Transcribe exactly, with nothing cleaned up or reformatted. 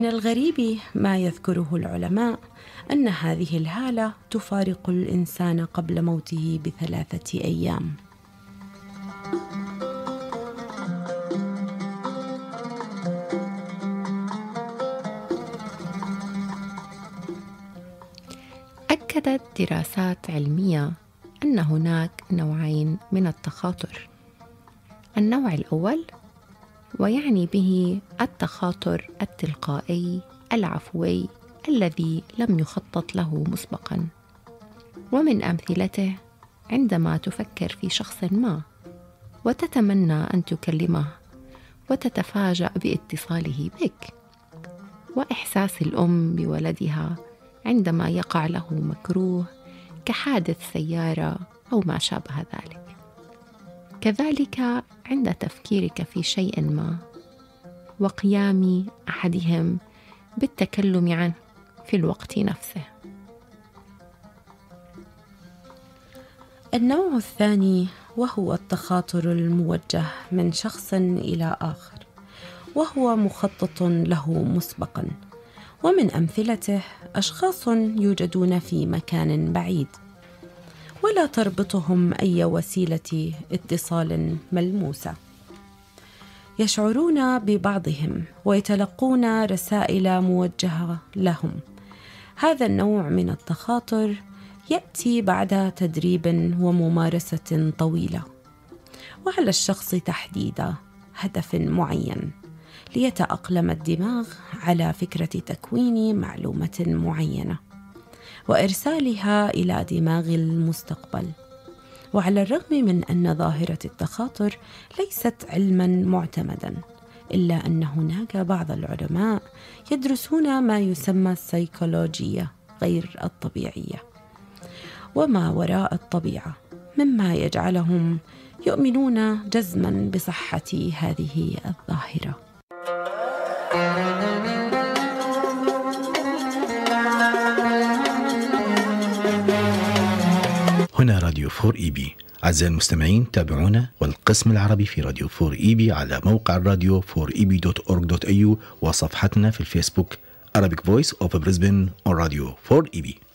من الغريب ما يذكره العلماء أن هذه الهالة تفارق الإنسان قبل موته بثلاثة أيام. أكدت دراسات علمية أن هناك نوعين من التخاطر. النوع الأول، ويعني به التخاطر التلقائي العفوي الذي لم يخطط له مسبقاً، ومن أمثلته عندما تفكر في شخص ما وتتمنى أن تكلمه وتتفاجأ باتصاله بك، وإحساس الأم بولدها عندما يقع له مكروه كحادث سيارة أو ما شابه ذلك. كذلك عند تفكيرك في شيء ما وقيام أحدهم بالتكلم عنه في الوقت نفسه. النوع الثاني وهو التخاطر الموجه من شخص إلى آخر، وهو مخطط له مسبقاً، ومن أمثلته أشخاص يوجدون في مكان بعيد ولا تربطهم أي وسيلة اتصال ملموسة، يشعرون ببعضهم ويتلقون رسائل موجهة لهم. هذا النوع من التخاطر يأتي بعد تدريب وممارسة طويلة، وعلى الشخص تحديد هدف معين ليتأقلم الدماغ على فكرة تكوين معلومة معينة وإرسالها إلى دماغ المستقبل. وعلى الرغم من أن ظاهرة التخاطر ليست علماً معتمداً، إلا أن هناك بعض العلماء يدرسون ما يسمى السيكولوجية غير الطبيعية وما وراء الطبيعة، مما يجعلهم يؤمنون جزماً بصحة هذه الظاهرة. هنا راديو فور إي بي. أعزائي المستمعين، تابعونا والقسم العربي في راديو فور إي بي على موقع الراديو فور إي بي دوت أورغ دوت إيه يو وصفحتنا في الفيسبوك Arabic Voice of Brisbane on Radio فور إي بي.